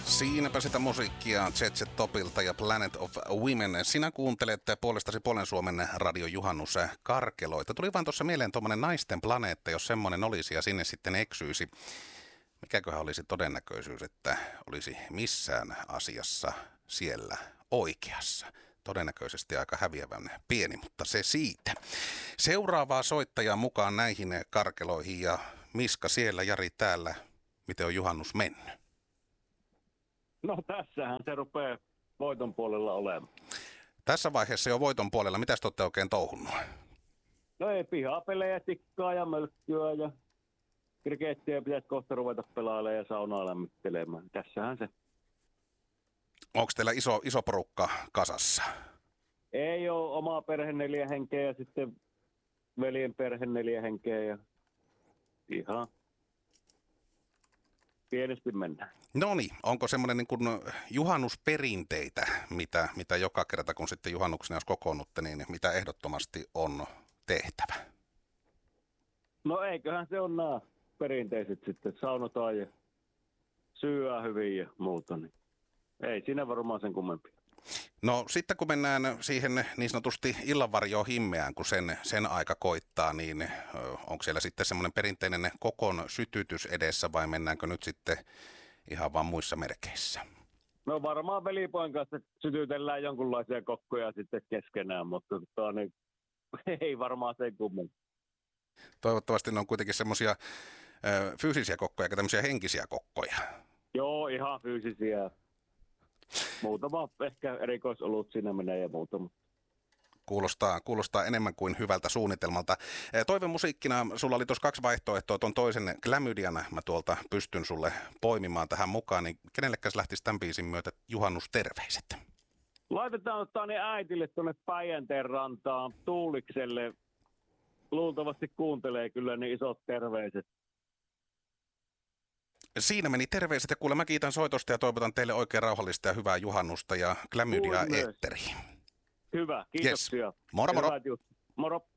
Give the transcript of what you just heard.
Siinäpä sitä musiikkia ZZ Topilta ja Planet of Women. Sinä kuuntelet puolestasi puolen Suomen Radio Juhannus Karkeloita. Tuli vaan tuossa mieleen tuommoinen naisten planeetta, jos semmoinen olisi ja sinne sitten eksyisi. Mikäköhän olisi todennäköisyys, että olisi missään asiassa siellä oikeassa? Todennäköisesti aika häviävän pieni, mutta se siitä. Seuraavaa soittajaa mukaan näihin karkeloihin ja Miska siellä, Jari täällä. Miten on juhannus mennyt? No tässähän se rupeaa voiton puolella olemaan. Tässä vaiheessa jo voiton puolella. Mitäs te olette oikein touhunnut? No ei pihapelejä, tikkaa ja mölkkyä ja krikettiä pitäisi kohta ruveta pelailemaan ja saunaa lämmittelemään. Tässähän se. Onko teillä iso porukka kasassa? Ei ole oma perhe 4 henkeä ja sitten veljen perhe 4 henkeä ja ihan pienesti mennään. No niin, onko semmoinen niin kuin juhannusperinteitä, mitä joka kerta kun sitten juhannuksena jos kokoonnutte, niin mitä ehdottomasti on tehtävä? No eiköhän se on nämä perinteiset sitten, saunotaan ja syödään hyvin ja muuta, niin ei siinä varmaan sen kummempia. No sitten kun mennään siihen niin sanotusti illanvarjoon himmeään, kun sen aika koittaa, niin onko siellä sitten semmoinen perinteinen kokon sytytys edessä vai mennäänkö nyt sitten ihan vaan muissa merkeissä? No varmaan velipojan kanssa sytytellään jonkunlaisia kokkoja sitten keskenään, mutta niin, ei varmaan sen kummempia. Toivottavasti ne on kuitenkin semmoisia fyysisiä kokkoja eikä tämmöisiä henkisiä kokkoja. Joo, ihan fyysisiä. Muutama ehkä erikoisolut siinä menee ja muutama. Kuulostaa enemmän kuin hyvältä suunnitelmalta. Toivemusiikkina sulla oli tuossa 2 vaihtoehtoa, tuon toisen Klamydiana mä tuolta pystyn sulle poimimaan tähän mukaan, niin kenellekäs lähtisi tämän biisin myötä juhannusterveiset? Laitetaan äitille tuonne Päijänteen rantaan Tuulikselle. Luultavasti kuuntelee kyllä niin isot terveiset. Siinä meni terveiset ja kuule mä kiitän soitosta ja toivotan teille oikein rauhallista ja hyvää juhannusta ja Klamydiaa eetteriin. Hyvä, kiitoksia. Yes. Moro moro. Moro.